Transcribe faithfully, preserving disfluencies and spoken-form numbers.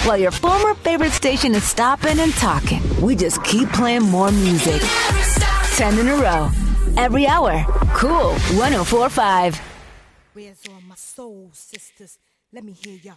while your former favorite station is stopping and talking. We just keep playing more music. Ten in a row. Every hour. Cool one oh four point five. Where's all my soul sisters? Let me hear y'all